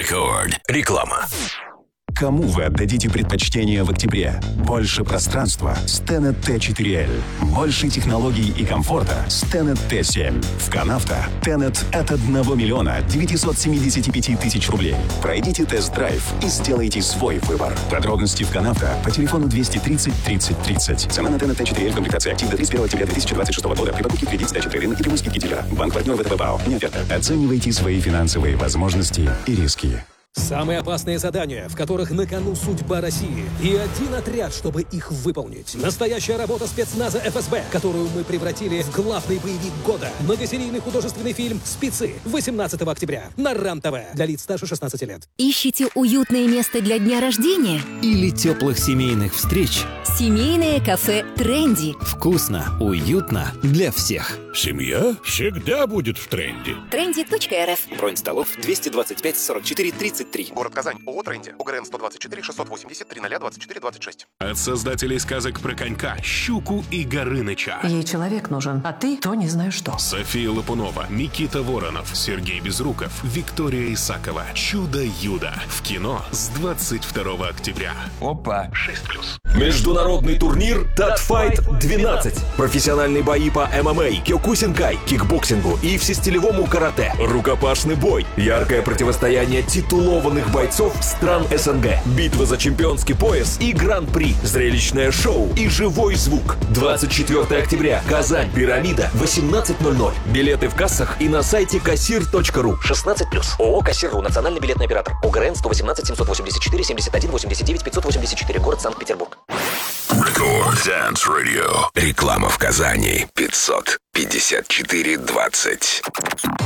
Рекорд. Реклама. Кому вы отдадите предпочтение в октябре? Больше пространства с Tenet T4L. Больше технологий и комфорта с Tenet T7. В Канавто Tenet от 1 миллиона 975 тысяч рублей. Пройдите тест-драйв и сделайте свой выбор. Подробности в Канавто по телефону 230 30 30. Цена на Tenet T4L комплектация актив до 31 октября 2026 года. При покупке кредит с Т4 рынок и прямой скидки дилера. Банк-партнер ВТБ БАО. Не оферта. Оценивайте свои финансовые возможности и риски. Самые опасные задания, в которых на кону судьба России. И один отряд, чтобы их выполнить. Настоящая работа спецназа ФСБ, которую мы превратили в главный боевик года. Многосерийный художественный фильм «Спецы» 18 октября на РАН-ТВ. Для лиц старше 16 лет. Ищите уютное место для дня рождения? Или теплых семейных встреч? Семейное кафе «Тренди». Вкусно, уютно для всех. Семья всегда будет в тренде. Trendy.rf. Бронь столов 225 44 33. Город Казань. ООО «Тренди». ОГРН 124 680 0024 26. От создателей сказок про конька, щуку и Горыныча. Ей человек нужен, а ты то не знаю что. София Лопунова, Никита Воронов, Сергей Безруков, Виктория Исакова. Чудо-Юдо. В кино с 22 октября. Опа. 6+. Международный турнир Татфайт 12. Профессиональные бои по ММА, кёкусинкай, кикбоксингу и всестилевому карате. Рукопашный бой. Яркое противостояние титулованных бойцов стран СНГ. Битва за чемпионский пояс и гран-при. Зрелищное шоу и живой звук. 24 октября. Казань. Пирамида. 18:00. Билеты в кассах и на сайте kassir.ru. 16+. ООО «Кассир.ру». Национальный билетный оператор. ОГРН 118 784 71 89 584. Город Санкт-Петербург. Рекорд Dance Radio. Реклама в Казани. 554 20.